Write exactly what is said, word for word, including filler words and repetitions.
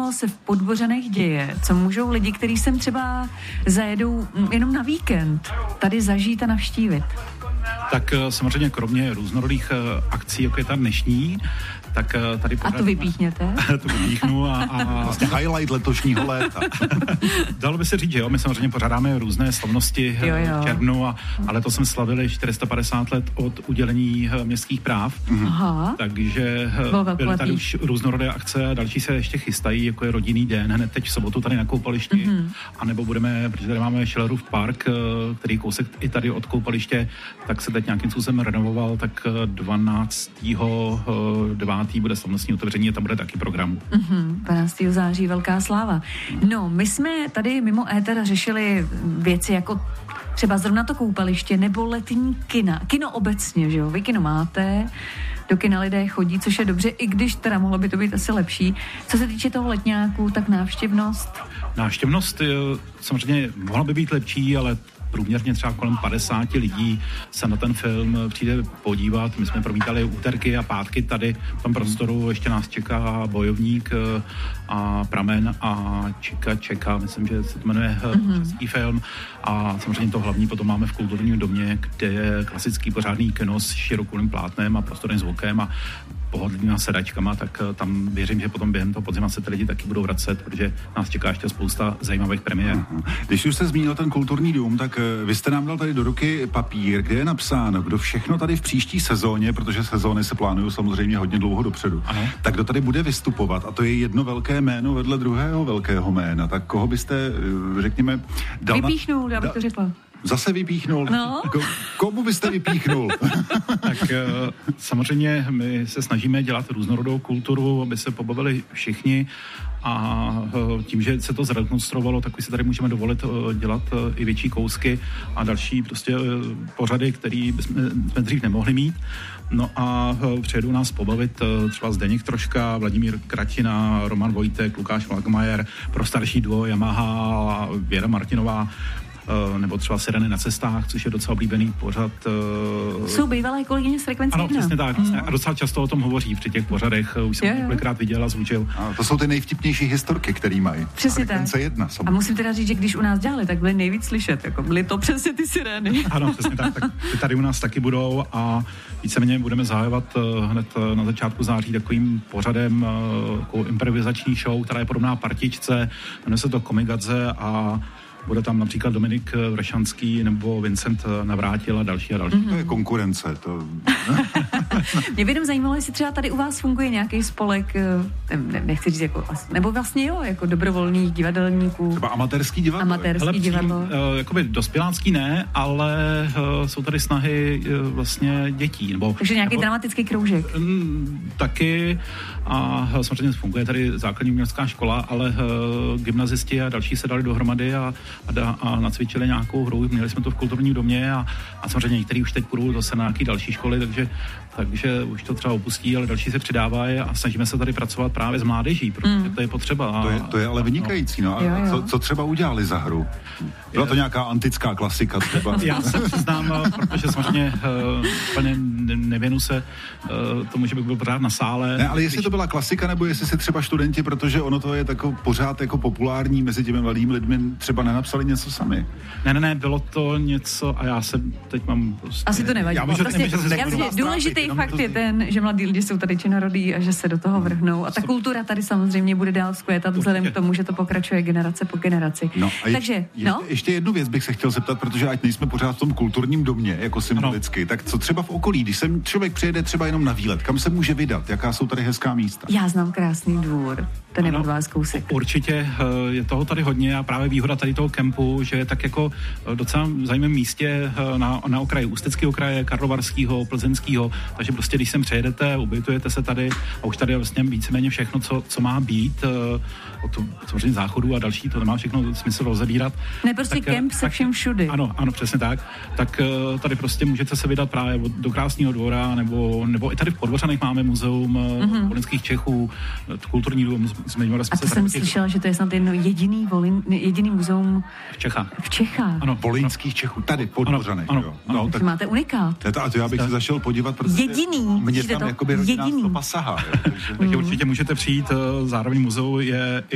všechno se v Podbořanech děje, co můžou lidi, kteří sem třeba zajedou jenom na víkend, tady zažít a navštívit? Tak samozřejmě kromě různorodých akcí, jako je ta dnešní, tak tady pořád... A to vypíchněte? To vypíchnu a... a... Vlastně highlight letošního léta. Dalo by se říct, že jo, my samozřejmě pořádáme různé slavnosti jo, jo. v červnu a, a letos jsme slavili čtyři sta padesát let od udělení městských práv. Aha. Takže byly tady už různorodé akce a další se ještě chystají, jako je rodinný den, hned teď v sobotu tady na koupališti, mm-hmm. anebo budeme, protože tady máme Schillerův park, který kousek i tady od koupaliště, tak se teď nějakým způsobem renovoval, tak dvanáctého devátého bude slavnostní otevření a tam bude taky program. Mm-hmm, dvanáctého září velká sláva. No, my jsme tady mimo éter řešili věci jako třeba zrovna to koupaliště nebo letní kina. Kino obecně, že jo? Vy kino máte, do kina lidé chodí, což je dobře, i když teda mohlo by to být asi lepší. Co se týče toho letňáku, tak návštěvnost? Návštěvnost samozřejmě mohla by být lepší, ale průměrně třeba kolem padesát lidí se na ten film přijde podívat. My jsme promítali úterky a pátky tady v tom prostoru, ještě nás čeká Bojovník a Pramen a Čeka Čeka, myslím, že se to jmenuje mm-hmm. český film. A samozřejmě to hlavní potom máme v Kulturním domě, kde je klasický pořádný kino s širokým plátnem a prostorným zvukem a pohodlnýma sedačkama, tak tam věřím, že potom během toho podzima se ty lidi taky budou vracet, protože nás čeká ještě spousta zajímavých premiér. Když už se zmínil ten Kulturní dům, tak vy jste nám dal tady do ruky papír, kde je napsáno, kdo všechno tady v příští sezóně, protože sezóny se plánují samozřejmě hodně dlouho dopředu, ano. Tak kdo tady bude vystupovat, a to je jedno velké jméno vedle druhého velkého jména, tak koho byste, řekněme, dal Vypíchnul, já bych to řekla. Zase vypíchnul. No. Ko, komu byste vypíchnul? Tak samozřejmě my se snažíme dělat různorodou kulturu, aby se pobavili všichni a tím, že se to zrekonstruovalo, tak si tady můžeme dovolit dělat i větší kousky a další prostě pořady, které jsme, jsme dřív nemohli mít. No a přijedou nás pobavit třeba Zdeněk Troška, Vladimír Kratina, Roman Vojtek, Lukáš Magmajer, pro starší duo Yamaha a Věra Martinová, nebo třeba Sireny na cestách, což je docela oblíbený pořad. Jsou bývalé kolegyně z Frekvence Ano, jedna. přesně tak. Mm. A docela často o tom hovoří při těch pořadech. Už jsem několikrát viděl a zvučil. A to jsou ty nejvtipnější historky, který mají. Přesně Frekvence tak. jedna. A musím teda říct, že když u nás dělali, tak byly nejvíc slyšet. Jako byly to přesně ty sirény. Ano, přesně tak. Tak ty tady u nás taky budou a víceméně budeme zahajovat hned na začátku září takovým pořadem, takovou improvizační show, která je podobná Partičce. Jmenuje se to Komigadze a bude tam například Dominik Vršanský nebo Vincent Navrátil a další a další. Mm-hmm. To je konkurence. To... Mě by jenom zajímalo, jestli třeba tady u vás funguje nějaký spolek, ne, nechci říct jako, nebo vlastně jo, jako dobrovolných divadelníků. Třeba amatérský divadlo. Amatérský Hele, divadlo. Přím, uh, jakoby dospělácký ne, ale uh, jsou tady snahy uh, vlastně dětí. Nebo, Takže nějaký nebo, dramatický kroužek. Um, taky a uh, samozřejmě funguje tady základní umělecká škola, ale uh, gymnazisti a další se dali dohromady a A, da, a nacvičili nějakou hru, měli jsme to v Kulturním domě a, a samozřejmě některý už teď půjdou zase na nějaký další školy, takže, takže už to třeba opustí, ale další se přidávají a snažíme se tady pracovat právě s mládeží, protože mm. to je potřeba. A, to, je, to je ale vynikající, no. A jo, jo. Co, co třeba udělali za hru? Byla to nějaká antická klasika třeba? Já se přiznám, protože samozřejmě uh, úplně nevěnu se uh, tomu, že bych byl pořád na sále. Ne, ale jestli to byla klasika, nebo jestli si třeba studenti, protože ono to je tako, pořád jako populární mezi těmi mladými lidmi, třeba nenapsali něco sami. Ne, ne, ne, bylo to něco a já se teď mám prostě... Asi to nevadí. Já můžu, prostě, nevím, že se já myslím, důležitý trápit, fakt je ten, že mladí lidi jsou tady činorodí a že se do toho vrhnou. A ta kultura tady samozřejmě bude dál vzkvétat vzhledem k tomu, že to pokračuje generace po generaci. No, a Takže, je, no? Ještě jednu věc bych se chtěl zeptat, protože ať nejsme pořád v tom Kulturním domě, jako symbolicky, ano. Tak co třeba v okolí, když sem člověk přijede třeba jenom na výlet, kam se může vydat, jaká jsou tady hezká místa? Já znám krásný dvůr, ten je od vás kousek. Určitě je toho tady hodně a právě výhoda tady toho kempu, že je tak jako docela zajímavém místě na, na okraji Ústeckého kraje, Karlovarského, Plzeňského, takže prostě když sem přejedete, ubytujete se tady a už tady je vlastně víceméně všechno, co, co má být, od to, samozřejmě záchodu a další, to nemá všechno smysl rozebírat. Ne, prostě tak, kemp se všem všudy. Ano, ano, přesně tak. Tak tady prostě můžete se vydat právě do Krásného dvora, nebo, nebo i tady v Podbořanech máme muzeum mm-hmm. volinských Čechů, kulturní dům. A to jsem slyšela, že to je snad jedno jediný, volin, jediný muzeum v Čechách. V Čechách. Ano, volinských Čechů, tady v Podbořanech. Ano, ano, ano, no, tak máte unikát. To, a to já bych se zašel podívat, protože jediný, mě tam to? jakoby rodinná jediný. stopa sahá. Jo, takže... Takže určitě můžete přijít, zároveň muzeu je